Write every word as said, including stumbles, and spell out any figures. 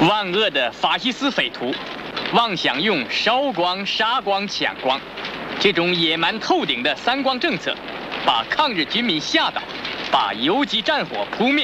万恶的法西斯匪徒，妄想用烧光、杀光、抢光这种野蛮透顶的三光政策，把抗日军民吓倒，把游击战火扑灭。